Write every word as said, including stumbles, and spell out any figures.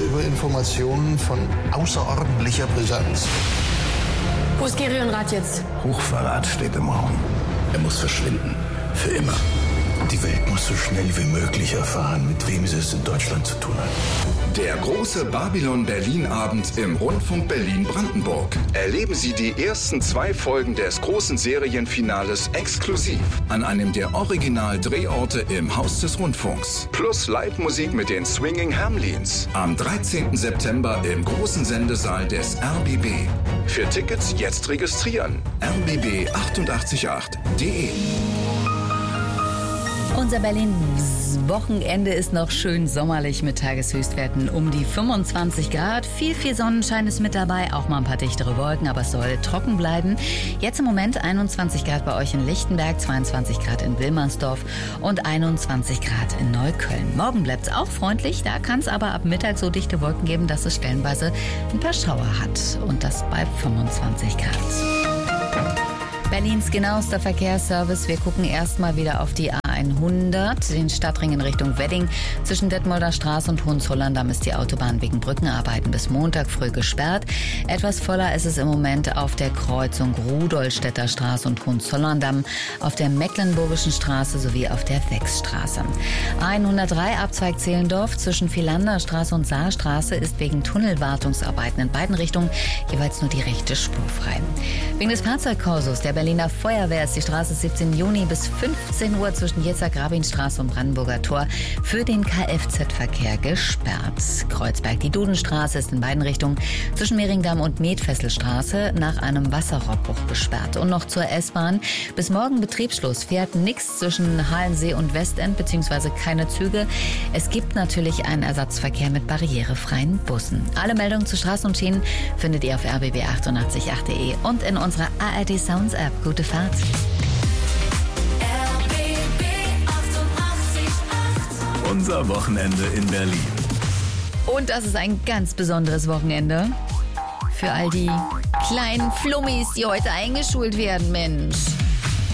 über Informationen von außerordentlicher Brisanz. Wo ist Gerionrad jetzt? Hochverrat steht im Raum. Er muss verschwinden. Für immer. Die Welt muss so schnell wie möglich erfahren, mit wem sie es in Deutschland zu tun hat. Der große Babylon-Berlin-Abend im Rundfunk Berlin-Brandenburg. Erleben Sie die ersten zwei Folgen des großen Serienfinales exklusiv an einem der Original-Drehorte im Haus des Rundfunks. Plus Live-Musik mit den Swinging Hamlins. Am dreizehnten September im großen Sendesaal des R B B. Für Tickets jetzt registrieren. r b b achtundachtzig Komma acht punkt d e. Unser Berlin-Wochenende ist noch schön sommerlich mit Tageshöchstwerten um die fünfundzwanzig Grad. Viel, viel Sonnenschein ist mit dabei, auch mal ein paar dichtere Wolken, aber es soll trocken bleiben. Jetzt im Moment einundzwanzig Grad bei euch in Lichtenberg, zweiundzwanzig Grad in Wilmersdorf und einundzwanzig Grad in Neukölln. Morgen bleibt es auch freundlich, da kann es aber ab Mittag so dichte Wolken geben, dass es stellenweise ein paar Schauer hat. Und das bei fünfundzwanzig Grad. Berlins genauester Verkehrsservice. Wir gucken erstmal wieder auf die A hundert, den Stadtring in Richtung Wedding. Zwischen Detmolder Straße und Hohenzollern-Damm ist die Autobahn wegen Brückenarbeiten bis Montag früh gesperrt. Etwas voller ist es im Moment auf der Kreuzung Rudolstädter Straße und Hohenzollern-Damm, auf der Mecklenburgischen Straße sowie auf der Wechsstraße. A hundertdrei Abzweig Zehlendorf zwischen Vielander Straße und Saarstraße ist wegen Tunnelwartungsarbeiten in beiden Richtungen jeweils nur die rechte Spur frei. Wegen des Fahrzeugkorsos der Berliner Feuerwehr ist die Straße siebzehnten Juni bis fünfzehn Uhr zwischen Jetzer-Grabin-Straße und Brandenburger Tor für den Kfz-Verkehr gesperrt. Kreuzberg, die Dudenstraße ist in beiden Richtungen zwischen Mehringdamm und Medfesselstraße nach einem Wasserrohrbruch gesperrt. Und noch zur S-Bahn. Bis morgen Betriebsschluss fährt nichts zwischen Halensee und Westend, beziehungsweise keine Züge. Es gibt natürlich einen Ersatzverkehr mit barrierefreien Bussen. Alle Meldungen zu Straßen und Schienen findet ihr auf r b b achtundachtzig Komma acht punkt d e und in unserer A R D Sounds App. Gute Fahrt. Unser Wochenende in Berlin. Und das ist ein ganz besonderes Wochenende für all die kleinen Flummis, die heute eingeschult werden, Mensch.